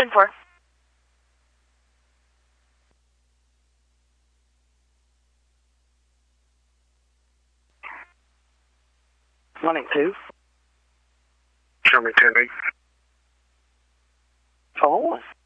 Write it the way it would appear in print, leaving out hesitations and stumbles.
10-4. Running 2. Show me 10-8. Follow 1.